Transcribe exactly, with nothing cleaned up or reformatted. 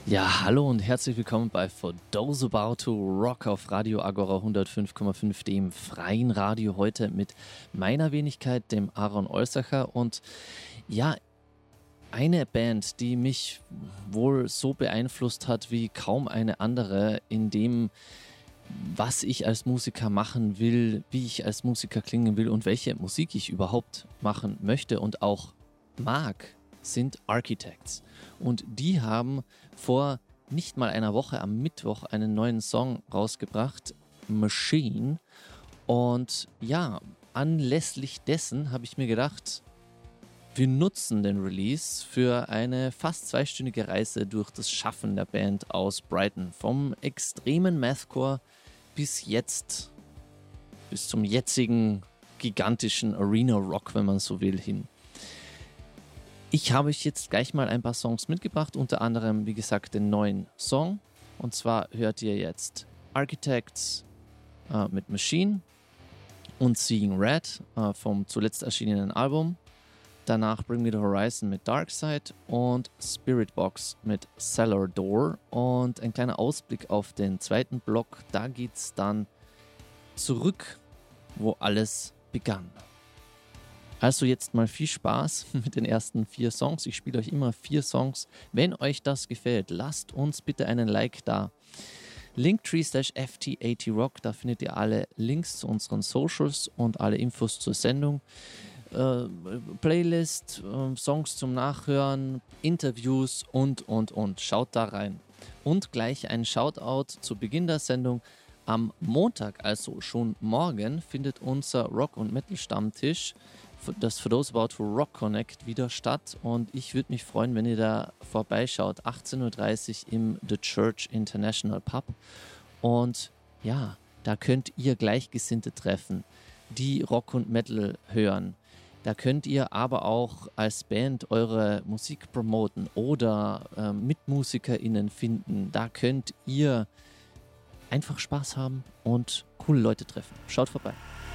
Ja, hallo und herzlich willkommen bei For Those About to Rock auf Radio Agora hundertfünf Komma fünf, dem freien Radio, heute mit meiner Wenigkeit, dem Aaron Olsacher. Und ja, eine Band, die mich wohl so beeinflusst hat wie kaum eine andere in dem, was ich als Musiker machen will, wie ich als Musiker klingen will und welche Musik ich überhaupt machen möchte und auch mag, sind Architects. Und die haben vor nicht mal einer Woche am Mittwoch einen neuen Song rausgebracht, Machine. Und ja, anlässlich dessen habe ich mir gedacht, wir nutzen den Release für eine fast zweistündige Reise durch das Schaffen der Band aus Brighton. Vom extremen Mathcore bis jetzt, bis zum jetzigen gigantischen Arena Rock, wenn man so will, hin. Ich habe euch jetzt gleich mal ein paar Songs mitgebracht, unter anderem, wie gesagt, den neuen Song. Und zwar hört ihr jetzt Architects äh, mit Machine und Seeing Red äh, vom zuletzt erschienenen Album. Danach Bring Me the Horizon mit Darkside und Spiritbox mit Cellar Door. Und ein kleiner Ausblick auf den zweiten Block, da geht's dann zurück, wo alles begann. Also jetzt mal viel Spaß mit den ersten vier Songs. Ich spiele euch immer vier Songs. Wenn euch das gefällt, lasst uns bitte einen Like da. Linktree slash F T A T Rock, da findet ihr alle Links zu unseren Socials und alle Infos zur Sendung. Äh, Playlist, äh, Songs zum Nachhören, Interviews und, und, und. Schaut da rein. Und gleich ein Shoutout zu Beginn der Sendung. Am Montag, also schon morgen, findet unser Rock- und Metal-Stammtisch, das For Those About to Rock Connect, wieder statt. Und ich würde mich freuen, wenn ihr da vorbeischaut. achtzehn Uhr dreißig im The Church International Pub. Und ja, da könnt ihr Gleichgesinnte treffen, die Rock und Metal hören. Da könnt ihr aber auch als Band eure Musik promoten oder äh, MitmusikerInnen finden. Da könnt ihr einfach Spaß haben und coole Leute treffen. Schaut vorbei.